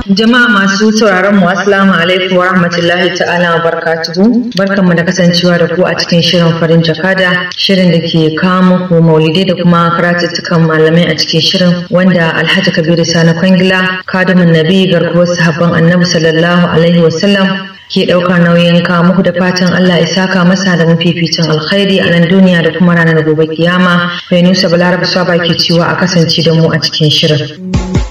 Jama'a masu sauraron mu assalamu alaikum wa rahmatullahi ta'ala wa barakatuhu. Barkanmu da kasancewa da ku a cikin shirin farin jakada, shirin da ke kawo muku maulidai da kuma karatuttukan malamai a cikin shirin, wanda Alhaji Kabiru Sani Kwangila, Kadimin Nabi, garkuwar sahabban Annabi sallallahu alaihi wasallam ke ɗaukar nauyin kawo muku, da fatan Allah ya saka masa da mafificin alkhairi a nan duniya da kuma ranar gobe kiyama. Nusa Balarabe Swaba ke cewa a kasance da mu a cikin shirin.